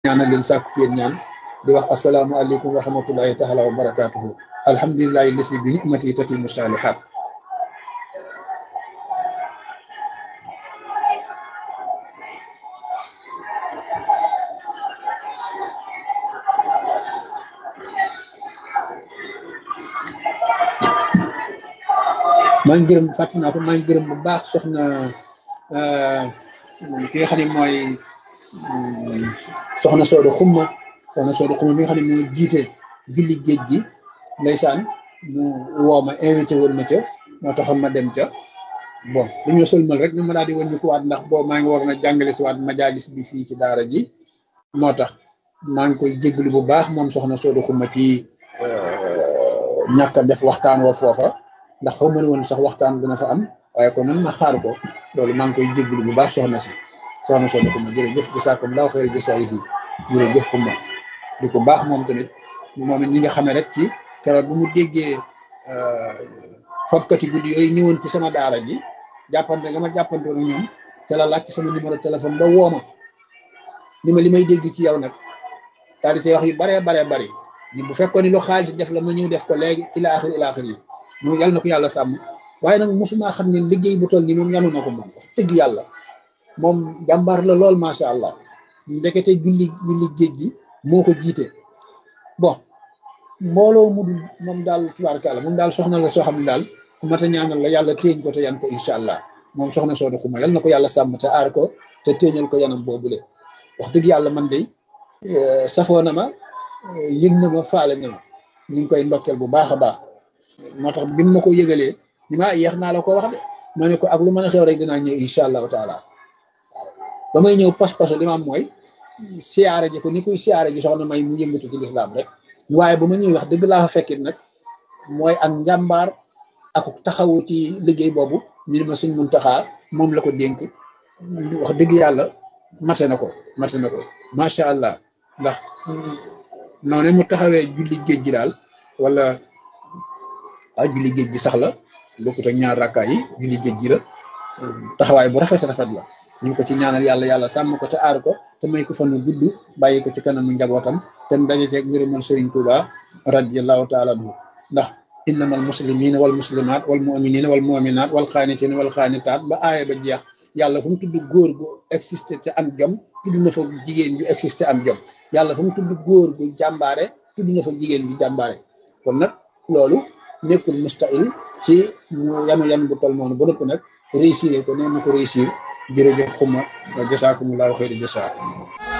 ñaanal leen sàkku ci yéen ñaan di wax asalaamu aleykum wa rahmatullahi taala wa barakatuhu alhamdulillahi lasi bi ni'mati tatimu salihat maa ngi gërëm fàttali naa ko maa ngi gërëm bu baax soxna ki nga xam ne mooy soxna Soodo Xumma mi nga xam ne moo jiite julli géej gi ndeysaan mu woo ma invité woon ma ca moo taxoon ma dem ca bon dañoo sëlmal rek ni ma daal di wàññi ko waat ndax boobu maa ngi waroon a jàngale si waat majalis bi fii ci daara ji moo tax maa ngi koy jégalu bu baax moom soxna Soodo Xumma ci ñàkk a def waxtaan wa foofa ndax xaw ma ne woon sax waxtaan dina fa am waaye kon nan ma xaar ko loolu maa ngi koy jégalu bu baax soxna Soodo Xumma jërëjëf jazaakumullahu xayran jazaa'ihi jërëjëf Xumma di ko baax moom tamit moom it ñi nga xamee rek ci keroog bu mu déggee fokkati guddi yooyu ñëwoon ci sama daara ji jàppante nga ma jàppante ak ñoom te la laaj ci sama numéro téléphone ba woo ma ni ma li may dégg ci yow nag daal di cay wax yu baree bari ni bu fekkoon ni lu xaalis def la ma ñëw def ko léegi ila axir yi mu yàlla na ko yàlla sàmm waaye nag mosumaa xam ne liggéey bu toll nii moom yanu na ko moom wax dëgg yàlla moom jàmbaar la lool macha allah ndekete julli géej gi moo ko jiite bon mbooloo mu dul moom daal tubaarkàlla moom daal soxna la soo xam ne daal ku mat a ñaanal la yàlla téeñ ko te yan ko incha allah moom soxna Soodo Xumma yal na ko yàlla sàmm te aar ko te téeñal ko yanam boobule wax dëgg yàlla man de safoo na ma yëg na ma faale na ma ñu ngi koy ndokkeel bu baax a baax moo tax bi ma ko yëgalee ni ma yeex naa la ko wax de ma ne ko ak lu mën a xew rek dinaa ñëw incha allahu taala ba may ñëw pas-pasu li ma am mooy siyaare ji ko ni kuy siyaare ji soxna may mu yëngatu ci lislaam rek waaye ba ma ñëw wax dëgg laa fa fekkit nag mooy ak njàmbaar ak taxawu ci liggéey boobu ñu ne ma Sëñ Muntaxa moom la ko dénk wax dëgg yàlla mate na ko macha allah ndax noonu mu taxawee julli géej gi daal wala julli géej gi sax la bokkut ak ñaar rakkaa yi julli géej gi la taxawaay bu rafet la ñu ngi ko ci ñaanal yàlla sàmm ko te aar ko te may ko fan nu gudd bàyyi ko ci kanamu njabootam te mu daje ceeg ngërëmal Sëriñ Tuuba radiyallahu taala anhu ndax innamal muslimina wal muslimat wal muminina wal muminat wal xaanitina wal xaanitaat ba aaya ba jeex yàlla fu mu tudd góor gu existé te am jom tudd na fa jigéen ju existé am jom yàlla fu mu tudd góor gu jàmbaare tudd na fa jigéen ju jàmbaare kon nag loolu nekkul mustahil ci mu yanu bu tol noonu ba nëpp nag réussir ko ne mu ko réussir jërëjëf Xumma jasaakumullahu xayra jasaa